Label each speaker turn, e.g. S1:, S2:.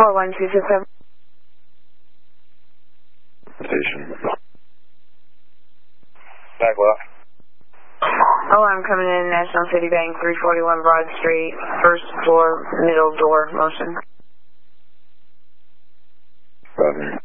S1: 41267.
S2: Station.
S3: Back left.
S1: Oh, I'm coming in, National City Bank, 341 Broad Street, first floor, middle door, motion.
S2: Roger.